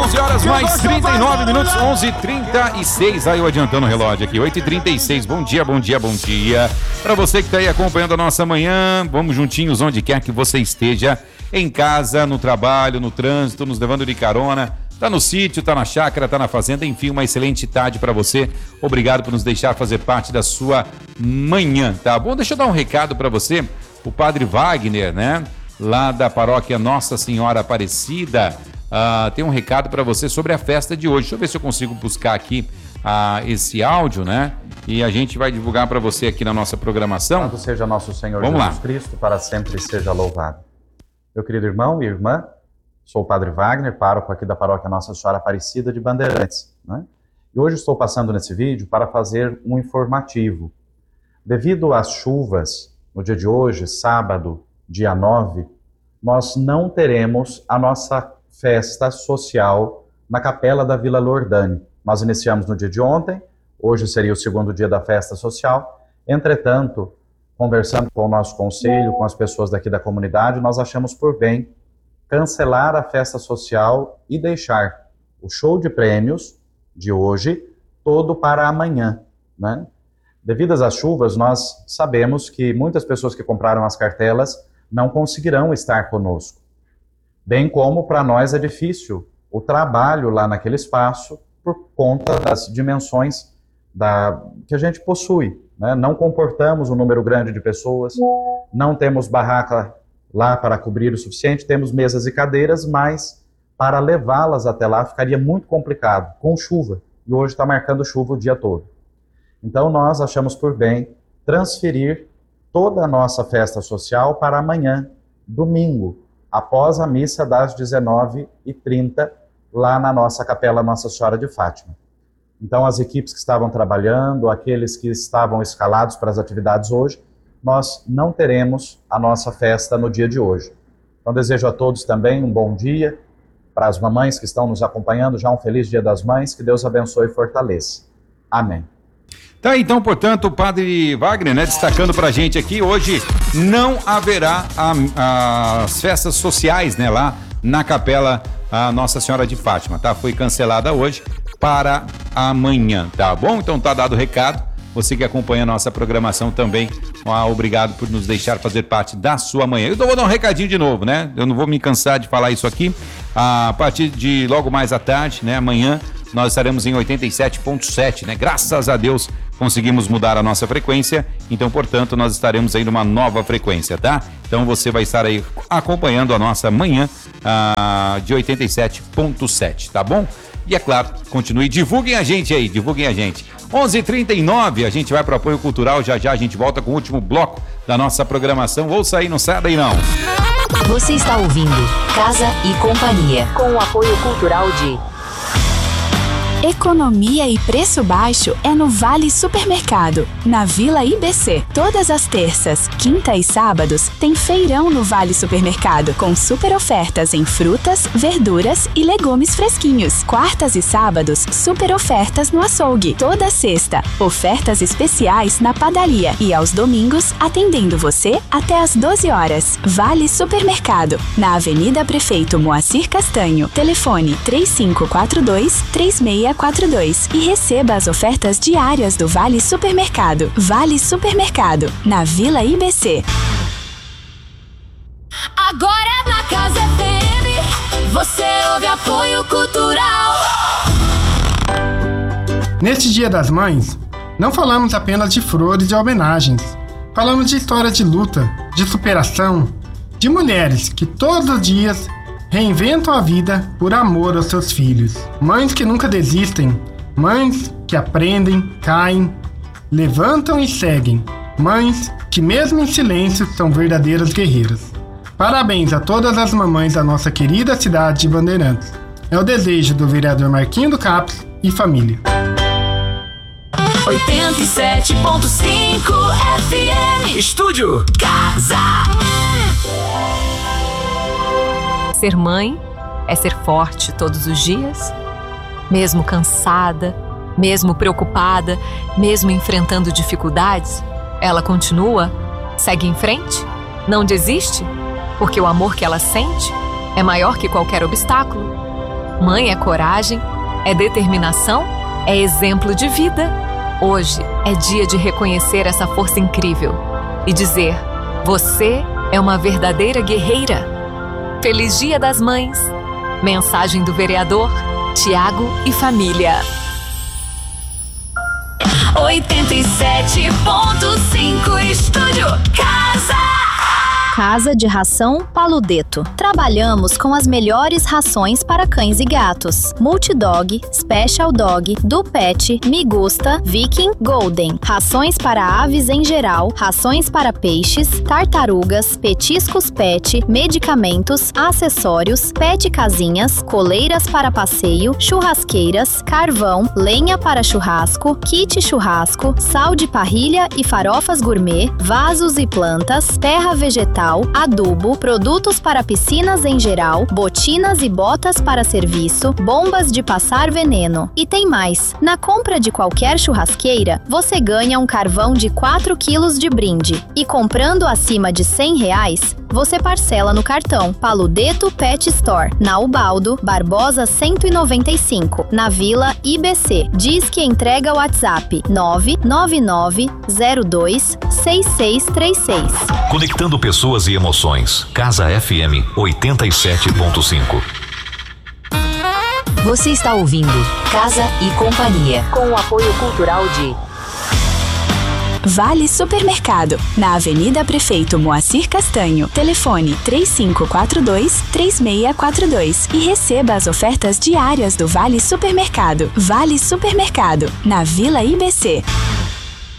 11 horas mais 39 minutos, 11h36, aí eu adiantando o relógio aqui, 8h36, bom dia. Para você que está aí acompanhando a nossa manhã, vamos juntinhos onde quer que você esteja, em casa, no trabalho, no trânsito, nos levando de carona, tá no sítio, tá na chácara, tá na fazenda, enfim, uma excelente tarde para você. Obrigado por nos deixar fazer parte da sua manhã, tá bom? Deixa eu dar um recado para você, o Padre Wagner, né, lá da paróquia Nossa Senhora Aparecida, tem um recado para você sobre a festa de hoje. Deixa eu ver se eu consigo buscar aqui esse áudio, né? E a gente vai divulgar para você aqui na nossa programação. Louvado seja nosso Senhor Vamos Jesus lá. Cristo, para sempre seja louvado. Meu querido irmão e irmã, sou o Padre Wagner, pároco aqui da paróquia Nossa Senhora Aparecida de Bandeirantes, né? E hoje estou passando nesse vídeo para fazer um informativo. Devido às chuvas, no dia de hoje, sábado, dia 9, nós não teremos a nossa festa social na capela da Vila Lordani. Nós iniciamos no dia de ontem, hoje seria o segundo dia da festa social. Entretanto, conversando com o nosso conselho, com as pessoas daqui da comunidade, nós achamos por bem cancelar a festa social e deixar o show de prêmios de hoje todo para amanhã, né? Devido às chuvas, nós sabemos que muitas pessoas que compraram as cartelas não conseguirão estar conosco. Bem como para nós é difícil o trabalho lá naquele espaço por conta das dimensões que a gente possui, né? Não comportamos um número grande de pessoas, não temos barraca lá para cobrir o suficiente, temos mesas e cadeiras, mas para levá-las até lá ficaria muito complicado, com chuva, e hoje está marcando chuva o dia todo. Então nós achamos por bem transferir toda a nossa festa social para amanhã, domingo, após a missa das 19h30, lá na nossa capela Nossa Senhora de Fátima. Então, as equipes que estavam trabalhando, aqueles que estavam escalados para as atividades hoje, nós não teremos a nossa festa no dia de hoje. Então, desejo a todos também um bom dia, para as mamães que estão nos acompanhando, já um feliz Dia das Mães, que Deus abençoe e fortaleça. Amém. Tá, então, portanto, o Padre Wagner, né, destacando pra gente aqui, hoje não haverá as festas sociais, né, lá na capela Nossa Senhora de Fátima, tá? Foi cancelada hoje para amanhã, tá bom? Então tá dado o recado, você que acompanha a nossa programação também, obrigado por nos deixar fazer parte da sua manhã. Eu vou dar um recadinho de novo, né? Eu não vou me cansar de falar isso aqui, a partir de logo mais à tarde, né, amanhã, nós estaremos em 87.7, né? Graças a Deus conseguimos mudar a nossa frequência, então, portanto, nós estaremos aí numa nova frequência, tá? Então você vai estar aí acompanhando a nossa manhã de 87.7, tá bom? E é claro, continue, divulguem a gente aí, divulguem a gente. 11h39, a gente vai para o apoio cultural, já a gente volta com o último bloco da nossa programação. Ouça aí, não sai daí não. Você está ouvindo Casa e Companhia, com o apoio cultural de... Economia e preço baixo é no Vale Supermercado, na Vila IBC. Todas as terças, quinta e sábados tem feirão no Vale Supermercado, com super ofertas em frutas, verduras e legumes fresquinhos. Quartas e sábados, super ofertas no açougue. Toda sexta, ofertas especiais na padaria. E aos domingos, atendendo você até às 12 horas. Vale Supermercado, na Avenida Prefeito Moacir Castanho. Telefone 3542-3642 e receba as ofertas diárias do Vale Supermercado. Vale Supermercado, na Vila IBC. Agora na Casa FM, você ouve apoio cultural. Neste Dia das Mães, não falamos apenas de flores e homenagens. Falamos de história de luta, de superação, de mulheres que todos os dias reinventam a vida por amor aos seus filhos. Mães que nunca desistem, mães que aprendem, caem, levantam e seguem. Mães que mesmo em silêncio são verdadeiras guerreiras. Parabéns a todas as mamães da nossa querida cidade de Bandeirantes. É o desejo do vereador Marquinho do Capes e família. 87.5 FM. Estúdio Casa. Ser mãe é ser forte todos os dias, mesmo cansada, mesmo preocupada, mesmo enfrentando dificuldades, ela continua, segue em frente, não desiste, porque o amor que ela sente é maior que qualquer obstáculo. Mãe é coragem, é determinação, é exemplo de vida. Hoje é dia de reconhecer essa força incrível e dizer: você é uma verdadeira guerreira. Feliz Dia das Mães. Mensagem do vereador Tiago e família. 87.5 Estúdio Casa. Casa de Ração Paludeto. Trabalhamos com as melhores rações para cães e gatos. Multidog, Special Dog, Do Pet, Migusta, Viking, Golden. Rações para aves em geral, rações para peixes, tartarugas, petiscos pet, medicamentos, acessórios, pet casinhas, coleiras para passeio, churrasqueiras, carvão, lenha para churrasco, kit churrasco, sal de parrilha e farofas gourmet, vasos e plantas, terra vegetal, adubo, produtos para piscinas em geral, botinas e botas para serviço, bombas de passar veneno. E tem mais! Na compra de qualquer churrasqueira, você ganha um carvão de 4 quilos de brinde. E comprando acima de R$100, você parcela no cartão Paludeto Pet Store, na Ubaldo, Barbosa 195, na Vila IBC. Diz que entrega WhatsApp 999026636. Conectando pessoas e emoções. Casa FM 87.5. Você está ouvindo Casa e Companhia, com o apoio cultural de Vale Supermercado, na Avenida Prefeito Moacir Castanho. Telefone 3542-3642 e receba as ofertas diárias do Vale Supermercado. Vale Supermercado, na Vila IBC.